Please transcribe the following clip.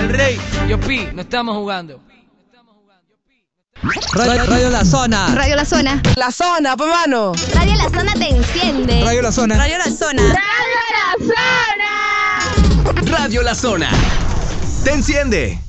el rey. Yo Pi, no estamos jugando. Radio La Zona. Radio La Zona. La Zona, pues mano. Radio La Zona te enciende. Radio La Zona. Radio La Zona. Radio La Zona te enciende.